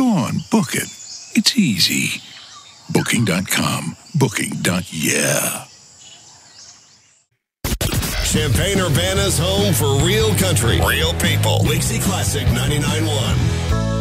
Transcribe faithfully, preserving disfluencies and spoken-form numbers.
Go on, book it. It's easy. Booking dot com. Booking. Yeah. Champaign-Urbana's home for real country, real people. Lixie Classic ninety-nine point one.